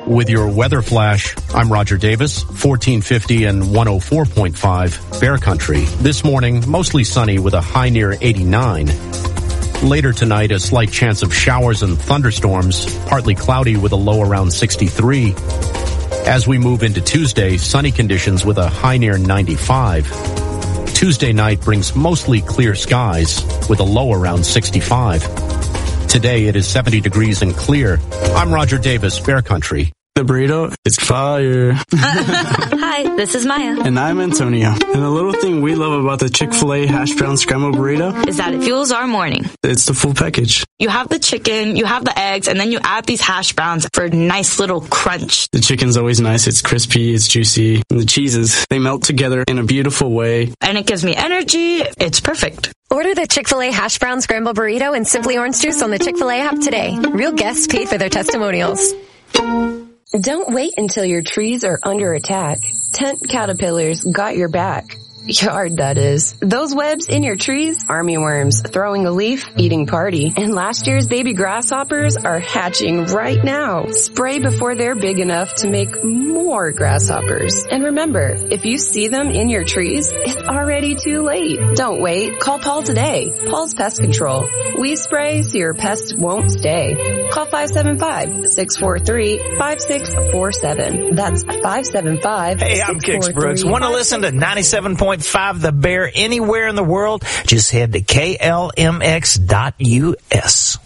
With your weather flash, I'm Roger Davis, 1450 and 104.5 Bear Country. This morning, mostly sunny with a high near 89. Later tonight, a slight chance of showers and thunderstorms, partly cloudy with a low around 63. As we move into Tuesday, sunny conditions with a high near 95. Tuesday night brings mostly clear skies with a low around 65. Today, it is 70 degrees and clear. I'm Roger Davis, Bear Country. The burrito is fire. Hi, this is Maya. And I'm Antonio. And the little thing we love about the Chick-fil-A hash brown scrambled burrito is that it fuels our morning. It's the full package. You have the chicken, you have the eggs, and then you add these hash browns for a nice little crunch. The chicken's always nice. It's crispy, it's juicy. And the cheeses, they melt together in a beautiful way. And it gives me energy. It's perfect. Order the Chick-fil-A hash brown scrambled burrito and Simply Orange Juice on the Chick-fil-A app today. Real guests paid for their testimonials. Don't wait until your trees are under attack. Tent caterpillars got your back. Yard, that is. Those webs in your trees, armyworms throwing a leaf, eating party, and last year's baby grasshoppers are hatching right now. Spray before they're big enough to make more grasshoppers. And remember, if you see them in your trees, it's already too late. Don't wait. Call Paul today. Paul's Pest Control. We spray so your pests won't stay. Call 575-643-5647. That's 575-643. Hey, I'm Kix Brooks. Want to listen to 97.5 The Bear anywhere in the world? Just head to KLMX.us.